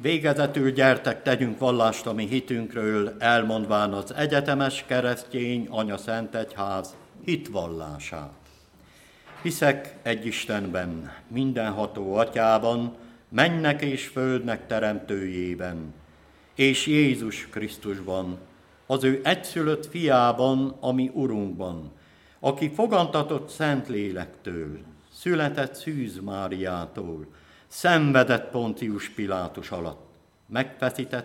Végezetül gyertek, tegyünk vallást a mi hitünkről, elmondván az egyetemes keresztény anya szent egyház hitvallását. Hiszek egy Istenben, mindenható atyában, mennek és földnek teremtőjében, és Jézus Krisztusban, az ő egyszülött fiában, ami Urunkban, aki fogantatott Szentlélektől, született Szűz Máriától, szenvedett Pontius Pilátus alatt, megfeszített